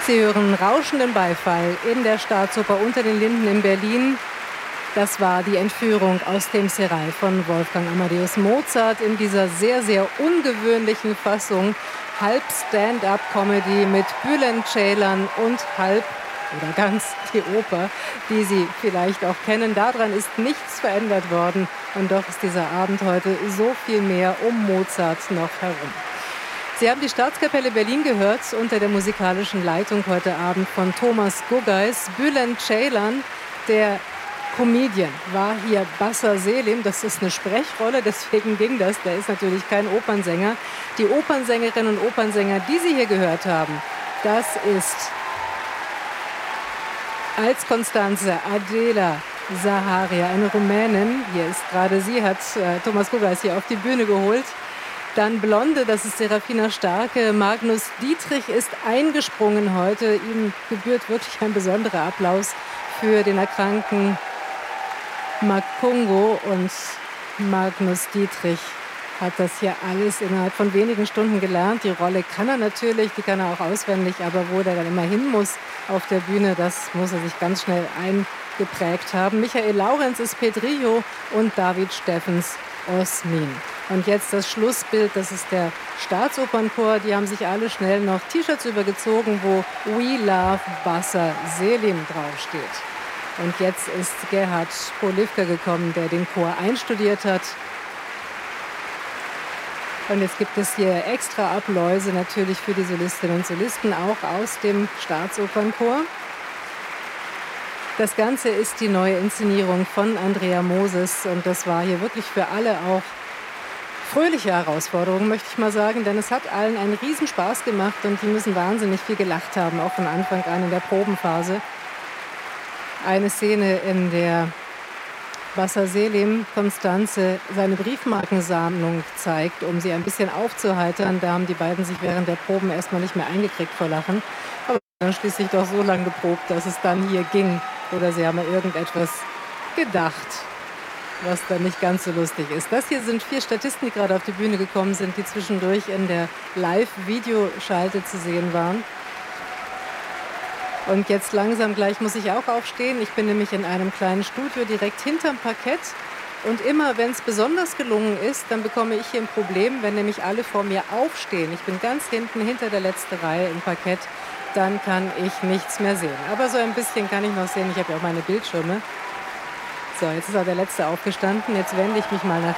Sie hören rauschenden Beifall in der Staatsoper Unter den Linden in Berlin. Das war die Entführung aus dem Serail von Wolfgang Amadeus Mozart in dieser sehr, sehr ungewöhnlichen Fassung. Halb Stand-up-Comedy mit Bülent Ceylan und halb oder ganz die Oper, die Sie vielleicht auch kennen. Daran ist nichts verändert worden. Und doch ist dieser Abend heute so viel mehr um Mozart noch herum. Sie haben die Staatskapelle Berlin gehört unter der musikalischen Leitung heute Abend von Thomas Guggeis. Bülent Ceylan, der Comedian, war hier Bassa Selim. Das ist eine Sprechrolle, deswegen ging das. Der ist natürlich kein Opernsänger. Die Opernsängerinnen und Opernsänger, die Sie hier gehört haben, das ist als Constanze Adela Zaharia, eine Rumänin. Hier ist gerade sie, hat Thomas Guggeis hier auf die Bühne geholt. Dann Blonde, das ist Serafina Starke. Magnus Dietrich ist eingesprungen heute. Ihm gebührt wirklich ein besonderer Applaus für den erkrankten Makungo. Und Magnus Dietrich hat das hier alles innerhalb von wenigen Stunden gelernt. Die Rolle kann er natürlich, die kann er auch auswendig, aber wo der dann immer hin muss auf der Bühne, das muss er sich ganz schnell eingeprägt haben. Michael Laurenz ist Pedrillo und David Steffens Osmin. Und jetzt das Schlussbild, das ist der Staatsopernchor. Die haben sich alle schnell noch T-Shirts übergezogen, wo We Love Bassa Selim draufsteht. Und jetzt ist Gerhard Polivka gekommen, der den Chor einstudiert hat. Und jetzt gibt es hier extra Abläuse natürlich für die Solistinnen und Solisten, auch aus dem Staatsopernchor. Das Ganze ist die neue Inszenierung von Andrea Moses. Und das war hier wirklich für alle auch fröhliche Herausforderung, möchte ich mal sagen, denn es hat allen einen Riesenspaß gemacht und die müssen wahnsinnig viel gelacht haben, auch von Anfang an in der Probenphase. Eine Szene, in der Bassa Selim Constanze seine Briefmarkensammlung zeigt, um sie ein bisschen aufzuheitern. Da haben die beiden sich während der Proben erstmal nicht mehr eingekriegt vor Lachen. Aber dann schließlich doch so lange geprobt, dass es dann hier ging. Oder sie haben irgendetwas gedacht, was dann nicht ganz so lustig ist. Das hier sind 4 Statisten, die gerade auf die Bühne gekommen sind, die zwischendurch in der Live-Videoschalte zu sehen waren. Und jetzt langsam gleich muss ich auch aufstehen. Ich bin nämlich in einem kleinen Studio direkt hinterm Parkett. Und immer, wenn es besonders gelungen ist, dann bekomme ich hier ein Problem, wenn nämlich alle vor mir aufstehen. Ich bin ganz hinten, hinter der letzten Reihe im Parkett. Dann kann ich nichts mehr sehen. Aber so ein bisschen kann ich noch sehen. Ich habe ja auch meine Bildschirme. So, jetzt ist auch der Letzte aufgestanden. Jetzt wende ich mich mal nach